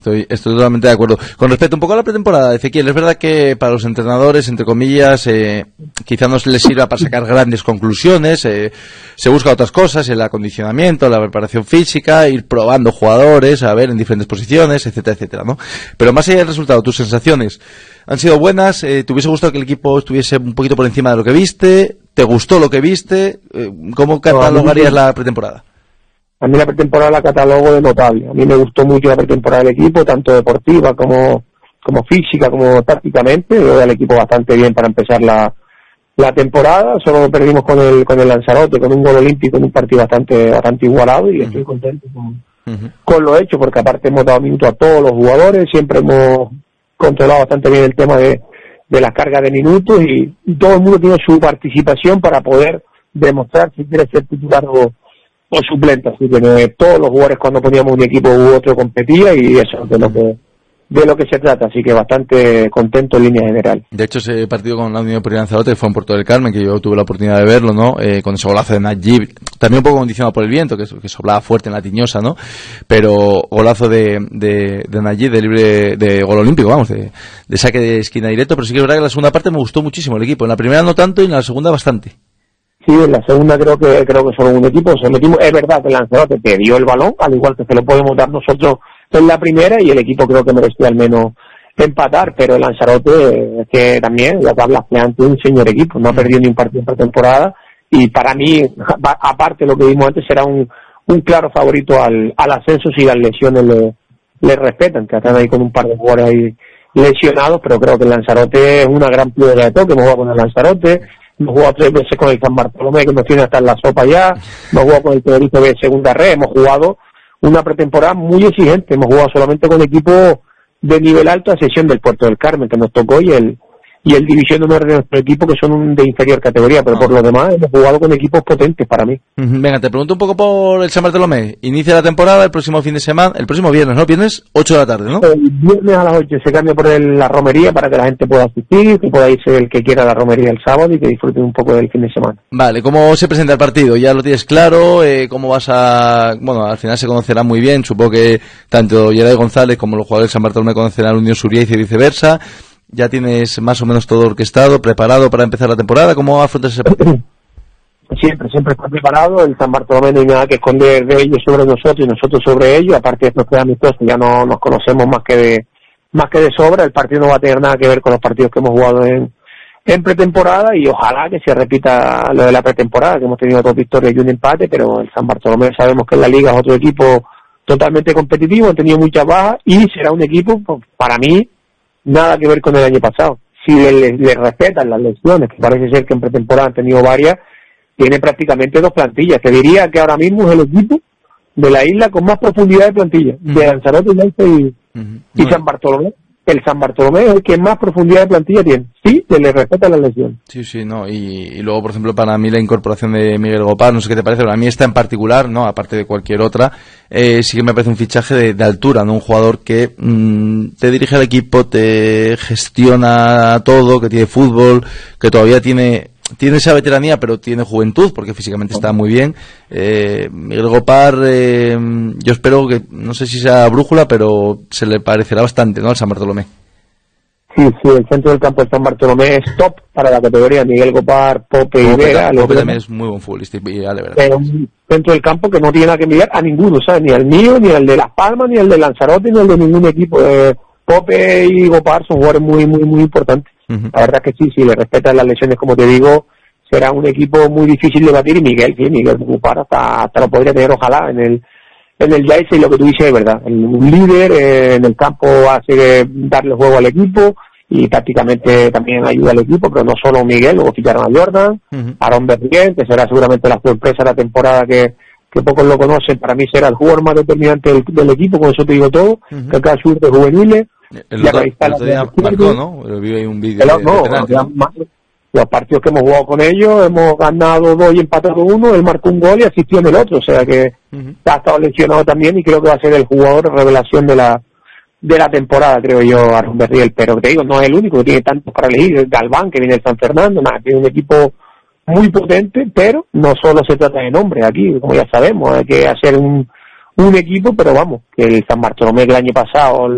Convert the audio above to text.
Estoy totalmente de acuerdo. Con respecto un poco a la pretemporada, Ezequiel, es verdad que para los entrenadores, entre comillas, quizá no les sirva para sacar grandes conclusiones, se busca otras cosas, el acondicionamiento, la preparación física, ir probando jugadores, a ver en diferentes posiciones, etcétera, etcétera, ¿no? Pero más allá del resultado, tus sensaciones han sido buenas, ¿te hubiese gustado que el equipo estuviese un poquito por encima de lo que viste? ¿Te gustó lo que viste? ¿Cómo catalogarías la pretemporada? A mí la pretemporada la catalogo de notable. A mí me gustó mucho la pretemporada del equipo, tanto deportiva como física, como tácticamente. Yo veo al equipo bastante bien para empezar la temporada. Solo perdimos con el Lanzarote, con un gol olímpico en un partido bastante igualado, y estoy contento con lo hecho, porque aparte hemos dado minutos a todos los jugadores, siempre hemos controlado bastante bien el tema de la carga de minutos, y todo el mundo tiene su participación para poder demostrar si quiere ser titular o suplente. Así que todos los jugadores, cuando poníamos un equipo u otro, competía, y eso es de lo que se trata, así que bastante contento en línea general. De hecho, ese partido con la Unión de Lanzarote fue en Puerto del Carmen, que yo tuve la oportunidad de verlo, ¿no? Con ese golazo de Najib, también un poco condicionado por el viento, que soplaba fuerte en la Tiñosa, ¿no? Pero golazo de Najib, de libre, de gol olímpico, vamos, de saque de esquina directo. Pero sí que es verdad que en la segunda parte me gustó muchísimo el equipo, en la primera no tanto y en la segunda bastante. Sí, en la segunda creo que solo un equipo se metimos. Es verdad que el Lanzarote te dio el balón, al igual que se lo podemos dar nosotros en la primera, y el equipo creo que merecía al menos empatar, pero el Lanzarote, es que también, ya te hablaste antes, un señor equipo, no ha perdido ni un partido en pretemporada, y para mí, aparte de lo que vimos antes, será un claro favorito al ascenso si las lesiones le respetan, que están ahí con un par de jugadores ahí lesionados, pero creo que el Lanzarote es una gran piedra de toque. Hemos jugado con el Lanzarote, hemos jugado 3 veces con el San Bartolomé, que nos tiene hasta en la sopa ya, hemos jugado con el Tenerife de segunda red, hemos jugado una pretemporada muy exigente, hemos jugado solamente con equipos de nivel alto, a excepción del Puerto del Carmen, que nos tocó, y el División de Honor de nuestro equipo, que son de inferior categoría, pero por lo demás hemos jugado con equipos potentes para mí. Venga, te pregunto un poco por el San Bartolomé. Inicia la temporada el próximo fin de semana, el próximo viernes, ¿no? Viernes, 8 de la tarde, ¿no? El viernes a las 8 se cambia por la romería para que la gente pueda asistir, que pueda irse el que quiera a la romería el sábado y que disfruten un poco del fin de semana. Vale, ¿cómo se presenta el partido? ¿Ya lo tienes claro? ¿Cómo vas a...? Bueno, al final se conocerá muy bien, supongo que tanto Yeray González como los jugadores de San Bartolomé conocerán a Unión Suriaiz y viceversa. ¿Ya tienes más o menos todo orquestado, preparado para empezar la temporada? ¿Cómo afrontas ese partido? Siempre está preparado. El San Bartolomé no hay nada que esconder de ellos sobre nosotros y nosotros sobre ellos. Aparte de estos que amistosos, ya no nos conocemos más que de sobra. El partido no va a tener nada que ver con los partidos que hemos jugado en pretemporada, y ojalá que se repita lo de la pretemporada, que hemos tenido 2 victorias y un empate, pero el San Bartolomé sabemos que en la liga es otro equipo totalmente competitivo, han tenido muchas bajas, y será un equipo, pues, para mí, nada que ver con el año pasado. Si le respetan las lesiones, que parece ser que en pretemporada han tenido varias, tiene prácticamente 2 plantillas. Te diría que ahora mismo es el equipo de la isla con más profundidad de plantilla, de Lanzarote y San Bartolomé. El San Bartolomé es el que más profundidad de plantilla tiene. Sí, se le respeta la lesión. Sí, no. Y luego, por ejemplo, para mí la incorporación de Miguel Gopar, no sé qué te parece, pero a mí esta en particular, no, aparte de cualquier otra, sí que me parece un fichaje de altura, ¿no? Un jugador que te dirige al equipo, te gestiona todo, que tiene fútbol, que todavía tiene esa veteranía, pero tiene juventud, porque físicamente está muy bien. Miguel Gopar, yo espero que, no sé si sea brújula, pero se le parecerá bastante, ¿no?, al San Bartolomé. Sí, el centro del campo del San Bartolomé es top para la categoría. Miguel Gopar, Pope y Vega. Pope también es muy buen futbolista, de verdad. Pero un centro del campo que no tiene nada que envidiar a ninguno, ¿sabes? Ni al mío, ni al de Las Palmas, ni al de Lanzarote, ni al de ningún equipo. Pope y Gopar son jugadores muy, muy, muy importantes. La verdad es que sí, le respetan las lesiones, como te digo, será un equipo muy difícil de batir. Y Miguel Gopar hasta lo podría tener, ojalá, en el Yaiza, y lo que tú dices es verdad. Un líder en el campo hace darle juego al equipo y tácticamente también ayuda al equipo, pero no solo Miguel. Luego ficharon a Jordan, Aaron Berrien, que será seguramente la sorpresa de la temporada, que pocos lo conocen. Para mí será el jugador más determinante del equipo, con eso te digo todo, que acá surte juveniles. El otro día marcó, ¿no? Vi ahí un vídeo los partidos que hemos jugado con ellos, hemos ganado 2 y empatado 1, él marcó un gol y asistió en el otro, o sea que ha estado lesionado también, y creo que va a ser el jugador revelación de la temporada, creo yo, Aaron Berriel. Pero te digo, no es el único que tiene tantos para elegir. Galván, que viene del San Fernando, tiene un equipo muy potente, pero no solo se trata de nombre aquí, como ya sabemos, hay que hacer un equipo, pero vamos, que el San Bartolomé el año pasado